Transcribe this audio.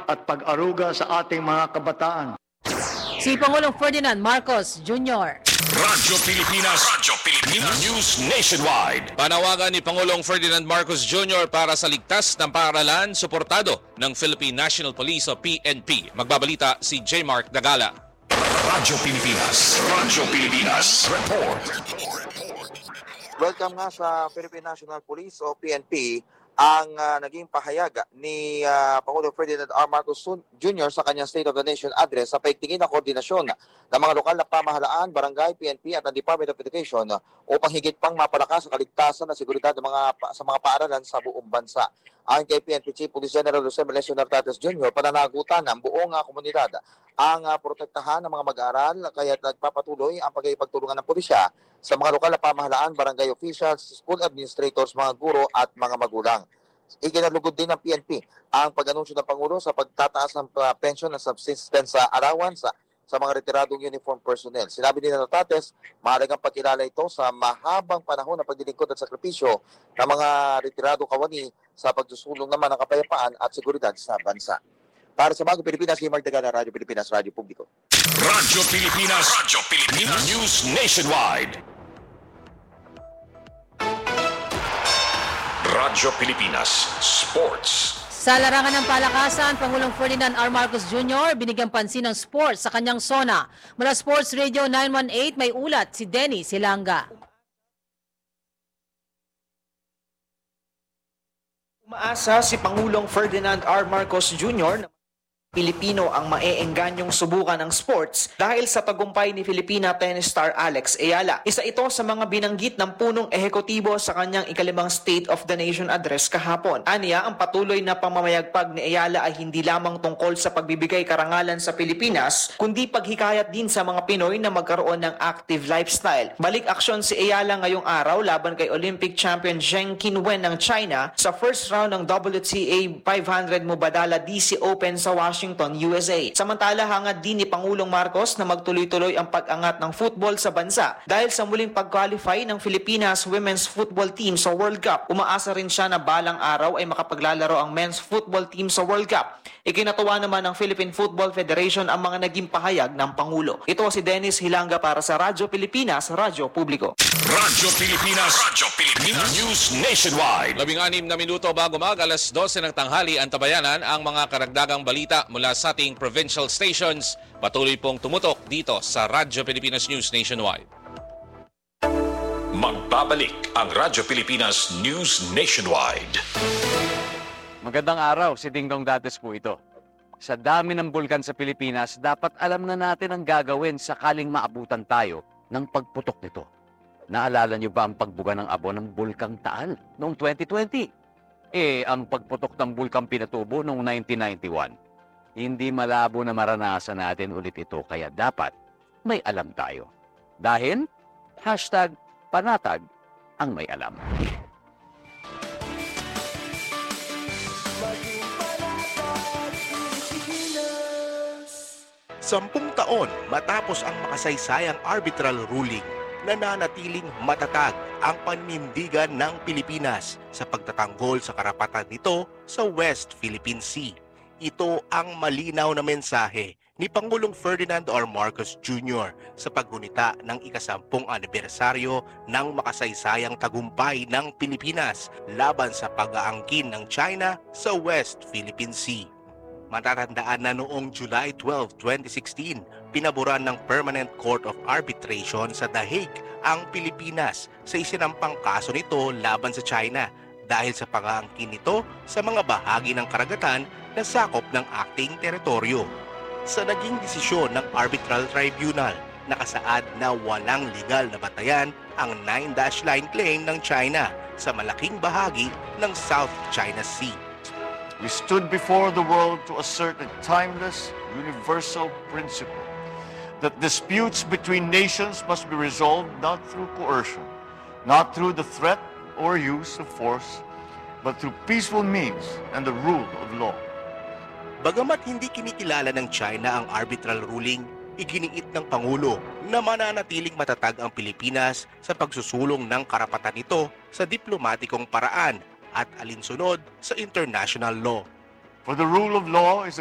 at pag-aruga sa ating mga kabataan. Si Pangulong Ferdinand Marcos Jr. Radyo Pilipinas News Nationwide. Panawagan ni Pangulong Ferdinand Marcos Jr. para sa ligtas ng paaralan, suportado ng Philippine National Police o PNP. Magbabalita si J. Mark Dagala. Radyo Pilipinas Report. Welcome nga sa Philippine National Police o PNP ang naging pahayag ni Pangulong Ferdinand R. Marcos Jr. sa kanyang State of the Nation address sa paigtingin na koordinasyon ng mga lokal na pamahalaan, barangay, PNP at ang Department of Education upang higit pang mapalakas ang kaligtasan at seguridad sa mga paaralan sa buong bansa. Ayon kay PNP Chief Police General Jose Melesio Nartates Jr., pananagutan ng buong komunidad ang protektahan ng mga mag-aaral, kaya nagpapatuloy ang pagkikipagtulungan ng pulisya sa mga lokal na pamahalaan, barangay officials, school administrators, mga guro at mga magulang. Ikinalugod din ng PNP ang pag-anunsyo ng Pangulo sa pagtataas ng pension at subsistence allowance sa mga retiradong uniform personnel. Sinabi ni Nartates, mahalagang pagkilala ito sa mahabang panahon ng paglilingkod at sakripisyo ng mga retiradong kawani sa pagsusulong naman ng kapayapaan at seguridad sa bansa. Para sa Bagong Pilipinas, J. Mark Dagala, Radyo Pilipinas, Radyo Publiko. Radyo Pilipinas News Nationwide. Radyo Pilipinas Sports. Sa larangan ng palakasan, Pangulong Ferdinand R. Marcos Jr. binigyang pansin ng sports sa kanyang SONA. Mula Sports Radio 918, may ulat si Denny Silanga. Umaasa si Pangulong Ferdinand R. Marcos Jr. na Pilipino ang maeenganyong subukan ng sports dahil sa tagumpay ni Filipina tennis star Alex Ayala. Isa ito sa mga binanggit ng punong ehekutibo sa kanyang ikalimang State of the Nation address kahapon. Aniya, ang patuloy na pamamayagpag ni Ayala ay hindi lamang tungkol sa pagbibigay karangalan sa Pilipinas, kundi paghikayat din sa mga Pinoy na magkaroon ng active lifestyle. Balik aksyon si Ayala ngayong araw laban kay Olympic champion Zheng Qinwen ng China sa first round ng WTA 500 Mubadala DC Open sa Washington, USA. Samantala, hangad din ni Pangulong Marcos na magtuloy-tuloy ang pag-angat ng football sa bansa dahil sa muling pag-qualify ng Filipinas Women's Football Team sa World Cup. Umaasa rin siya na balang araw ay makapaglalaro ang men's football team sa World Cup. Ikinatuwa naman ng Philippine Football Federation ang mga naging pahayag ng Pangulo. Ito si Dennis Hilanga para sa Radyo Pilipinas, Radyo Publiko. Radyo Pilipinas News Nationwide. 16 na minuto bago alas 12 ng tanghali, ang tabayanan ang mga karagdagang balita mula sa ating provincial stations. Patuloy pong tumutok dito sa Radyo Pilipinas News Nationwide. Magbabalik ang Radyo Pilipinas News Nationwide. Magandang araw, si Dingdong Dates po ito. Sa dami ng bulkan sa Pilipinas, dapat alam na natin ang gagawin sakaling maabutan tayo ng pagputok nito. Naalala niyo ba ang pagbuga ng abo ng Bulkang Taal noong 2020? Ang pagputok ng Bulkang Pinatubo noong 1991. Hindi malabo na maranasan natin ulit ito, kaya dapat may alam tayo. Dahil, #panatag ang may alam. 10 taon matapos ang makasaysayang arbitral ruling, nananatiling matatag ang panindigan ng Pilipinas sa pagtatanggol sa karapatan nito sa West Philippine Sea. Ito ang malinaw na mensahe ni Pangulong Ferdinand R. Marcos Jr. sa paggunita ng ika-10 anibersaryo ng makasaysayang tagumpay ng Pilipinas laban sa pag-aangkin ng China sa West Philippine Sea. Matatandaan na noong July 12, 2016, pinaboran ng Permanent Court of Arbitration sa The Hague ang Pilipinas sa isinampang kaso nito laban sa China dahil sa pag-aangkin nito sa mga bahagi ng karagatan na sakop ng ating teritoryo. Sa naging desisyon ng Arbitral Tribunal, nakasaad na walang legal na batayan ang 9-dash line claim ng China sa malaking bahagi ng South China Sea. We stood before the world to assert a timeless, universal principle that disputes between nations must be resolved not through coercion, not through the threat or use of force, but through peaceful means and the rule of law. Bagamat hindi kinikilala ng China ang arbitral ruling, iginiit ng Pangulo na mananatiling matatag ang Pilipinas sa pagsusulong ng karapatan nito sa diplomatikong paraan at alinsunod sa international law. For the rule of law is a